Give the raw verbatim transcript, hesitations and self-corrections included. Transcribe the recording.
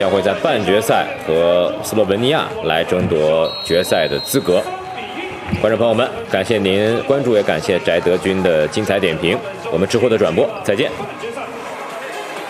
将会在半决赛和斯洛文尼亚来争夺决赛的资格。观众朋友们，感谢您关注，也感谢翟德军的精彩点评。我们之后的转播再见。